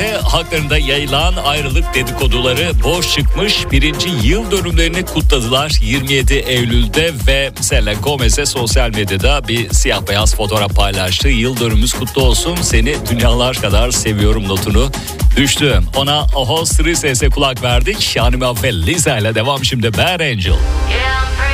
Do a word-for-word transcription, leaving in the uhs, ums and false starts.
gazetelerde haklarında yayılan ayrılık dedikoduları boş çıkmış. Birinci yıl dönümlerini kutladılar yirmi yedi Eylül'de ve Selena Gomez'e sosyal medyada bir siyah beyaz fotoğraf paylaştı. Yıl dönümümüz kutlu olsun, seni dünyalar kadar seviyorum notunu düştü. Ona Oho Strises'e kulak verdik. Anima ve Lisa ile devam şimdi Bad Angel. Yeah.